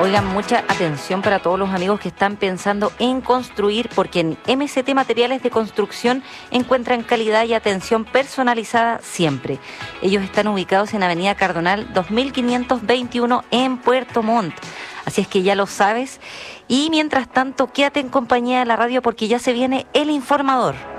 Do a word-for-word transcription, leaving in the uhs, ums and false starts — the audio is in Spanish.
Oigan, mucha atención para todos los amigos que están pensando en construir, porque en M C T Materiales de Construcción encuentran calidad y atención personalizada siempre. Ellos están ubicados en Avenida Cardonal dos mil quinientos veintiuno en Puerto Montt. Así es que ya lo sabes. Y mientras tanto, quédate en compañía de la radio porque ya se viene El Informador.